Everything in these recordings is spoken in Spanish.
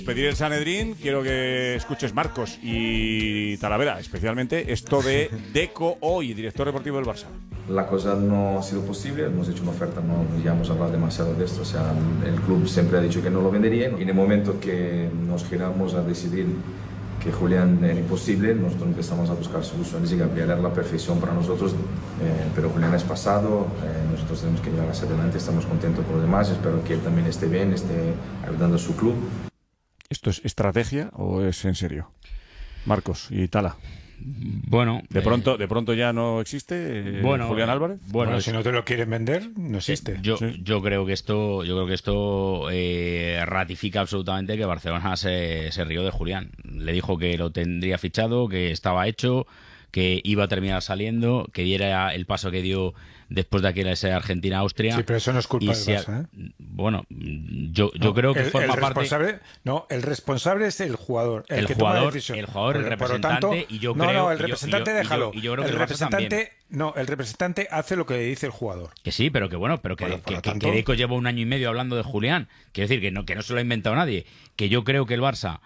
Pedir el Sanedrín, quiero que escuches, Marcos y Talavera, especialmente esto de Deco hoy, director deportivo del Barça. La cosa no ha sido posible, hemos hecho una oferta, no ya hemos hablado demasiado de esto, o sea, el club siempre ha dicho que no lo vendería y en el momento que nos giramos a decidir que Julián era imposible, nosotros empezamos a buscar soluciones y Gabriel era la perfección para nosotros, pero Julián es pasado, nosotros tenemos que llevar hacia adelante, estamos contentos por los demás, espero que él también esté bien, esté ayudando a su club. ¿Esto es estrategia o es en serio? Marcos y Tala. Bueno, de pronto ya no existe Julián Álvarez. Bueno, si no te lo quieren vender, no existe. Yo creo que esto ratifica absolutamente que Barcelona se rió de Julián. Le dijo que lo tendría fichado, que estaba hecho, que iba a terminar saliendo, que diera el paso que dio después de aquella Argentina-Austria. Sí, pero eso no es culpa del Barça, ¿eh? Bueno, yo creo que forma parte... No, el responsable es el jugador, el jugador, el representante, tanto, y yo creo... el representante déjalo. Y yo creo que el representante hace lo que le dice el jugador. Que sí, pero que Deco lleva 1 año y medio hablando de Julián. Quiero decir que no se lo ha inventado nadie. Que yo creo que el Barça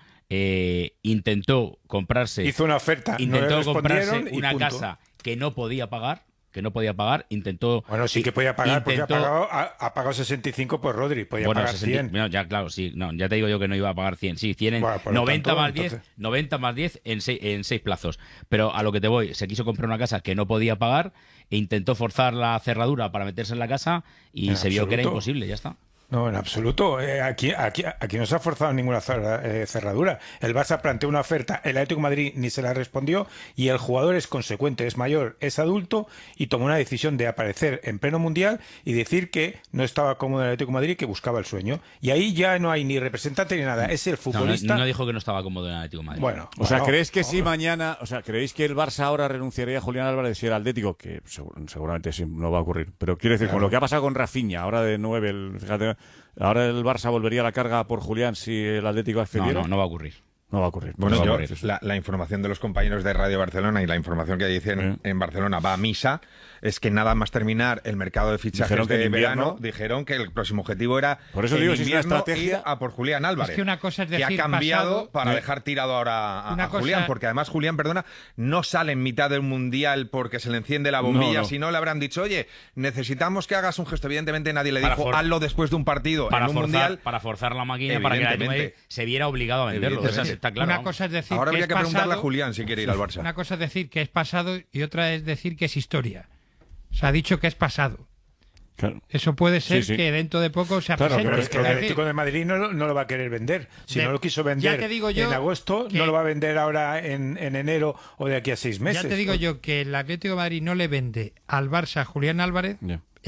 intentó comprarse... Hizo una oferta, intentó comprarse una casa que no podía pagar, intentó... Bueno, sí que podía pagar, porque ha pagado 65 por Rodri, podía pagar 100. No, ya, claro, sí, no, ya te digo yo que no iba a pagar 100. Sí, 100 90 más 10, 90 más 10 en 6 plazos. Pero a lo que te voy, se quiso comprar una casa que no podía pagar e intentó forzar la cerradura para meterse en la casa y se vio que era imposible, ya está. No, en absoluto. Aquí no se ha forzado ninguna cerradura. El Barça planteó una oferta, el Atlético de Madrid ni se la respondió y el jugador es consecuente, es mayor, es adulto y tomó una decisión de aparecer en pleno mundial y decir que no estaba cómodo en el Atlético de Madrid, que buscaba el sueño. Y ahí ya no hay ni representante ni nada. Es el futbolista. No dijo que no estaba cómodo en el Atlético de Madrid. Bueno, ¿crees que si mañana, creéis que el Barça ahora renunciaría a Julián Álvarez si era Atlético? Que seguramente sí, no va a ocurrir. Pero quiero decir, con lo que ha pasado con Rafinha, ahora de 9, fíjate... ¿Ahora el Barça volvería a la carga por Julián si el Atlético accediera? No va a ocurrir. No va a ocurrir. Bueno, la información de los compañeros de Radio Barcelona y la información que dicen en Barcelona va a misa, es que nada más terminar el mercado de fichajes de verano, dijeron que el próximo objetivo era por eso digo, si es una estrategia, ir a por Julián Álvarez. Es que una cosa es decir, que ha cambiado para dejar tirado ahora a Julián, porque además Julián, no sale en mitad del Mundial porque se le enciende la bombilla, sino le habrán dicho, oye, necesitamos que hagas un gesto. Evidentemente nadie le dijo, hazlo después de un partido en un Mundial. Para forzar la máquina, para que la Atlético se viera obligado a venderlo. Está claro. Una cosa es decir ahora que habría es que preguntarle pasado, a Julián si quiere ir al Barça. Una cosa es decir que es pasado y otra es decir que es historia. Se ha dicho que es pasado. Claro. Eso puede ser que dentro de poco se presente. Pero es que el Atlético de Madrid no lo va a querer vender. Si no lo quiso vender en agosto, no lo va a vender ahora en enero o de aquí a 6 meses. Ya te digo yo que el Atlético de Madrid no le vende al Barça a Julián Álvarez,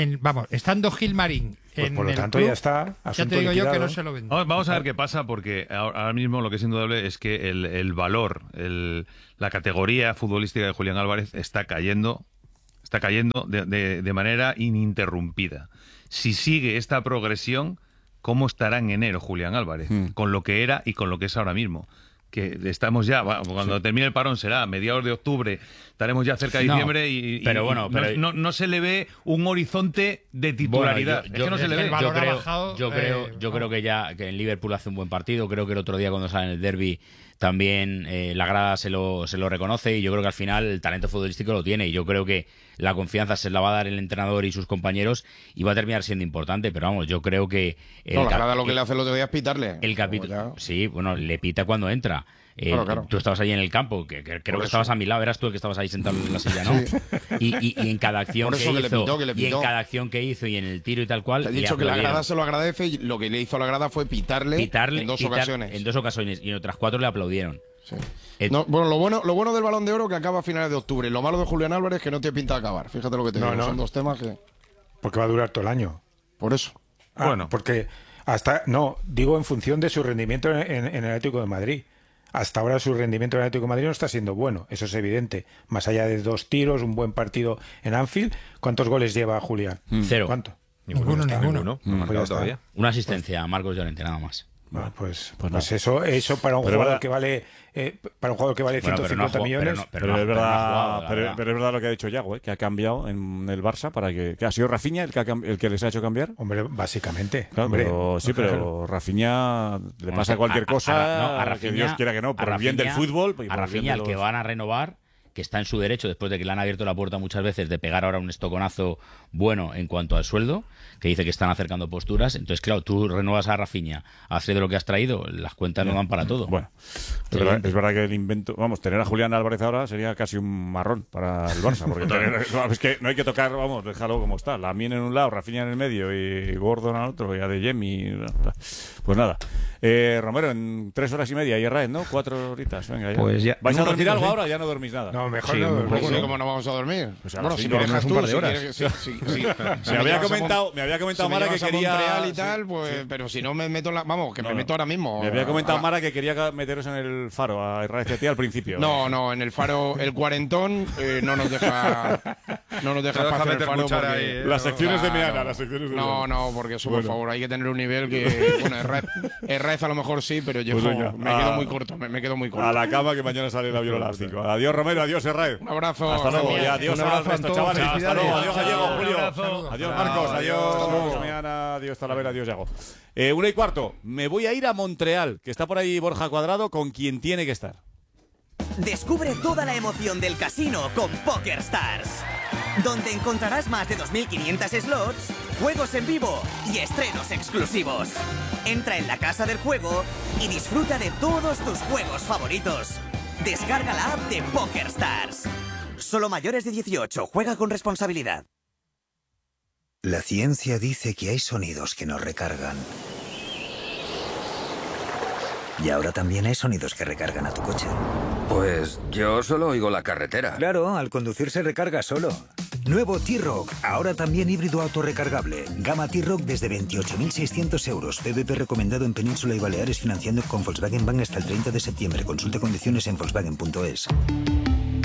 estando Gilmarín pues por lo tanto club, ya está. Ya te digo yo que no se lo vende. Vamos a ver qué pasa, porque ahora mismo lo que es indudable es que el valor, la categoría futbolística de Julián Álvarez está cayendo de manera ininterrumpida. Si sigue esta progresión, ¿cómo estará en enero Julián Álvarez? Con lo que era y con lo que es ahora mismo. Que estamos ya, cuando termine el parón será a mediados de octubre, estaremos ya cerca de diciembre no se le ve un horizonte de titularidad. Yo creo que en Liverpool hace un buen partido. Creo que el otro día cuando sale en el derbi también la grada se lo reconoce, y yo creo que al final el talento futbolístico lo tiene, y yo creo que la confianza se la va a dar el entrenador y sus compañeros y va a terminar siendo importante. Pero vamos, yo creo que la grada lo que le hace el otro día es pitarle el capítulo. Sí, bueno, le pita cuando entra. Claro. Tú estabas ahí en el campo, que creo que estabas a mi lado, eras tú el que estabas ahí sentado en la silla, ¿no? Sí. Y en cada acción que hizo y en el tiro y tal cual. Te he dicho que la grada se lo agradece, y lo que le hizo a la grada fue pitarle en dos ocasiones. En 2 ocasiones, y en otras 4 le aplaudieron. Sí. Lo bueno del Balón de Oro que acaba a finales de octubre. Lo malo de Julián Álvarez es que no tiene pinta de acabar. Fíjate lo que te digo. Son 2 temas que... Porque va a durar todo el año. Por eso. Porque digo en función de su rendimiento en el Atlético de Madrid. Hasta ahora su rendimiento en el Atlético de Madrid no está siendo bueno, eso es evidente. Más allá de 2 tiros, un buen partido en Anfield, ¿cuántos goles lleva Julián? 0. ¿Cuánto? Ninguno. No ha marcado todavía. Una asistencia a Marcos Llorente, nada más. Bueno, pues eso para un jugador que vale 150 millones. Pero es verdad lo que ha dicho Yago, que ha cambiado en el Barça para que ha sido Rafinha el que les ha hecho cambiar. Hombre, básicamente. Claro, pero Rafinha le pasa cualquier cosa, a Rafinha, que Dios quiera que no, por el bien del fútbol. A Rafinha, el que van a renovar, que está en su derecho después de que le han abierto la puerta muchas veces de pegar ahora un estoconazo bueno en cuanto al sueldo, que dice que están acercando posturas. Entonces, claro, tú renuevas a Rafinha, hacer de lo que has traído, las cuentas no dan para todo. Bueno, es verdad que el invento, tener a Julián Álvarez ahora sería casi un marrón para el Barça, porque es que no hay que tocar, déjalo como está. Lamine en un lado, Rafinha en el medio y Gordon al otro, y Adeyemi. Pues nada. Romero, en 3 horas y media y Arraez, ¿no? 4 horitas, venga ya. Pues ya. ¿Vais a dormir algo ahora? Ya no dormís nada. No, mejor no dormir. ¿Cómo no vamos a dormir? Pues si lo dejas tú, un par de horas. Me había comentado Mara que quería Montreal y tal, pues, pero si no me meto me meto ahora mismo. Me había comentado Mara que quería meteros en el Faro a Arraez al principio. No, en el Faro el cuarentón no nos deja pasar el Faro porque, las secciones de Meana, No, porque eso, por favor, hay que tener un nivel que Arraez a lo mejor sí, pero yo me quedo muy corto, me quedo muy corto. A la cama, que mañana sale el avión a las 5. Adiós Romero, adiós Arraez. Un abrazo. Hasta luego. Y adiós al resto, chavales. Hasta luego. Adiós Gallego, Julio. Adiós Marcos, adiós Meana, adiós Talavera, adiós Yago. 1:15. Me voy a ir a Montreal, que está por ahí Borja Cuadrado, con quien tiene que estar. Descubre toda la emoción del casino con PokerStars, donde encontrarás más de 2.500 slots, juegos en vivo y estrenos exclusivos. Entra en la casa del juego y disfruta de todos tus juegos favoritos. Descarga la app de PokerStars. Solo mayores de 18. Juega con responsabilidad. La ciencia dice que hay sonidos que nos recargan. Y ahora también hay sonidos que recargan a tu coche. Pues yo solo oigo la carretera. Claro, al conducir se recarga solo. Nuevo T-Rock, ahora también híbrido autorrecargable. Gama T-Rock desde 28.600 euros. PVP recomendado en Península y Baleares, financiando con Volkswagen Bank hasta el 30 de septiembre. Consulte condiciones en Volkswagen.es.